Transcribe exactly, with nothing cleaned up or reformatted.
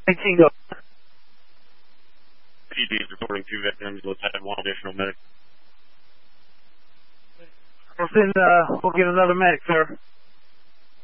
nineteen go. P D is reporting two victims. Let's add one additional medic. We'll send, uh, we'll get another medic, sir.